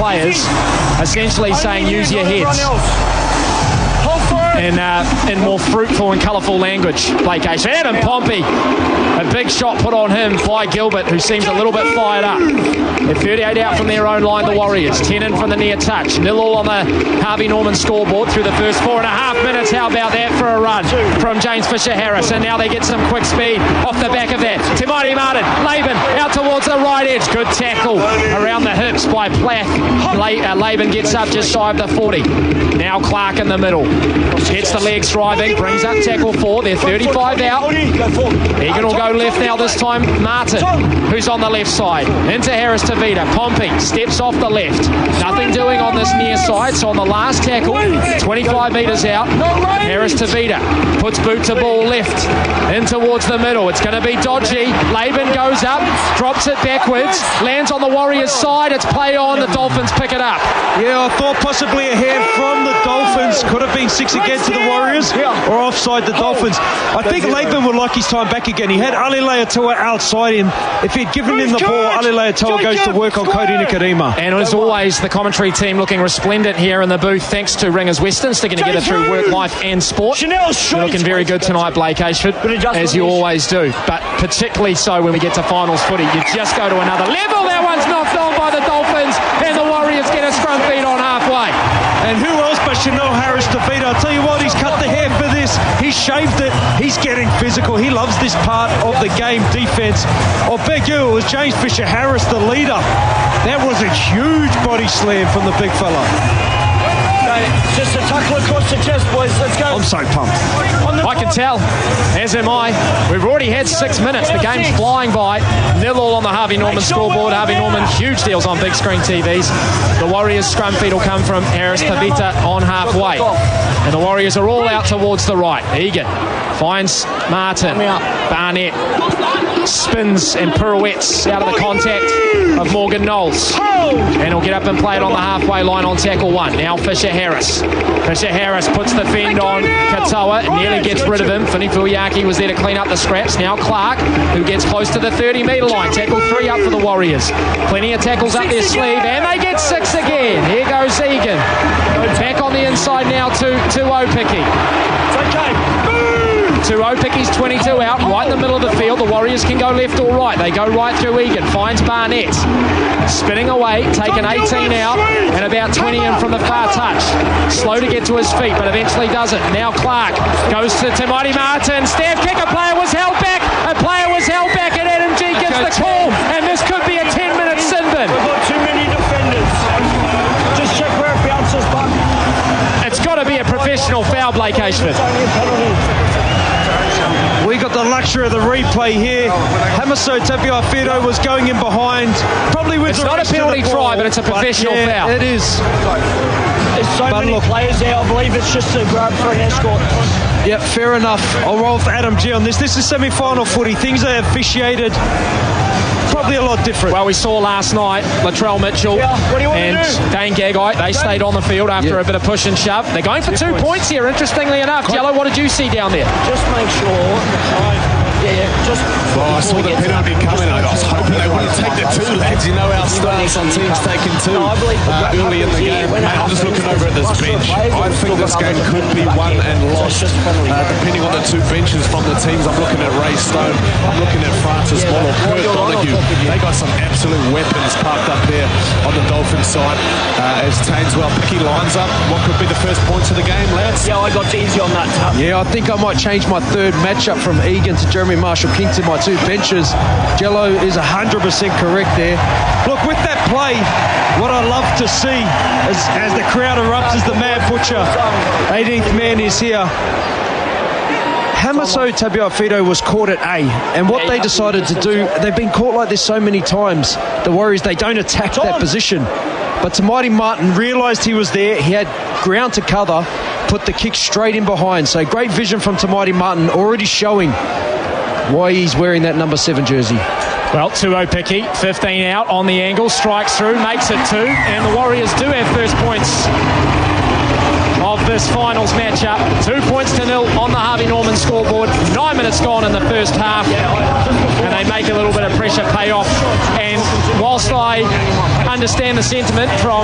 players, essentially saying use your heads in more fruitful and colourful language. Blake Ace. Adam Pompey, a big shot put on him by Gilbert, who seems a little bit fired up. They're 38 out from their own line, the Warriors. 10 in from the near touch. 0-0 on the Harvey Norman scoreboard through the first 4.5 minutes. How about that for a run from James Fisher-Harris? And now they get some quick speed off the back of that. Te Maire Martin, Laban out towards the right edge. Good tackle around the hips by Plath. Laban gets up just shy of the 40. Now Clark in the middle. Gets the legs driving, brings up tackle 4. They're 35 out. Egan will go left now this time. Martin, who's on the left side. Into Harris Tavita. Pompey steps off the left. Nothing doing on this near side, so on the last tackle, 25 metres out, Harris Tavita puts boot to ball left in towards the middle. It's going to be dodgy. Laban goes up, drops it backwards, lands on the Warriors side. It's play on. The Dolphins pick it up. Yeah, I thought possibly a hand from the Dolphins. Could have been 6 again to the Warriors or offside the Dolphins. I think Laban would like his time back again. He had Ali Leatoa outside him. If he'd given him the ball, Ali Leatoa goes to work on Cody Nikarima. And as always, the commentary team looking resplendent here in the booth, thanks to Ringers Western, sticking together through work, life and sport. You're looking very good tonight, Blake Ashford, as you always do, but particularly so when we get to finals footy. You just go to another level. That one's knocked on by the Dolphins, and the Warriors get a scrum feed on halfway. And who else but Chanel Harris Tavita? I'll tell you what, he's cut the hair for this. He's shaved it. He's getting physical. He loves this part of the game, defence. I beg you, it was James Fisher-Harris, the leader. That was a huge body slam from the big fella. Just a tackle across the chest, boys. Let's go. I'm so pumped. I can tell, as am I. We've already had 6 minutes. The game's flying by. 0-0 on the Harvey Norman scoreboard. Harvey Norman, huge deals on big screen TVs. The Warriors' scrum feed will come from Harris Tavita on halfway. And the Warriors are all out towards the right. Egan finds Martin. Barnett spins and pirouettes out of the contact of Morgan Knowles. And he'll get up and play it on the halfway line on tackle 1. Now Fisher-Harris. Fisher-Harris puts the fend on Katoa and nearly gets rid of him. Fini Fuiaki was there to clean up the scraps. Now Clark, who gets close to the 30-metre line. Tackle 3 up for the Warriors. Plenty of tackles up their sleeve, and they get 6 again. Here goes Egan. Back on the inside now to Opiki. It's okay. To Opicky's 22 out, right in the middle of the field. The Warriors can go left or right. They go right through Egan. Finds Barnett. Spinning away, taking 18 out and about 20 in from the far touch. Slow to get to his feet, but eventually doesn't. Now Clark goes to Te Maire Martin. Staff kick, a player was held back. A player was held back, and Adam G gets the call. And this could be a 10-minute sin bin. We've got too many defenders. Just check where it bounces, bud. It's got to be a professional foul, Blake Ashford. We got the luxury of the replay here. Hamiso Tabuai-Fidow was going in behind. Probably with it's not a penalty try, but it's a professional foul. It is. There's so many players there. I believe it's just a grab for an escort. Yep, fair enough. I'll roll for Adam G on this. This is semi-final footy. Things are officiated probably a lot different. Well, we saw last night Latrell Mitchell and Dane Gagai. They stayed on the field after a bit of push and shove. They're going for 2 points here, interestingly enough. Jello, what did you see down there? Just make sure. I saw the penalty coming. I was hoping they wouldn't take the 2, lads. You know our stance on teams taking 2 early in the game. I'm just looking over at this bench. I think this game could be won and lost depending on the 2 benches from the teams. I'm looking at Ray Stone. I'm looking at Francis Moore, Kurt Donahue. They got some absolute weapons parked up there on the Dolphins side. As Tainswell Picky lines up, what could be the first points of the game, lads? Yeah, I got easy on that. Yeah, I think I might change my third matchup from Egan to Jeremy Marshall-King to my 2 benches. Jello is 100% correct there. Look, with that play, what I love to see as the crowd erupts as the Mad Butcher, 18th man, is here. Hamiso Tabuai-Fidow was caught at A, and what they decided to do, they've been caught like this so many times, the Warriors, they don't attack that position. But Te Maire Martin realised he was there, he had ground to cover, put the kick straight in behind. So great vision from Te Maire Martin, already showing why he's wearing that number 7 jersey. Well, Tuopiki, 15 out on the angle, strikes through, makes it 2, and the Warriors do have first points of this finals matchup. 2 points to 0 on the Harvey Norman scoreboard. 9 minutes gone in the first half, and they make a little bit of pressure pay off. And whilst I understand the sentiment from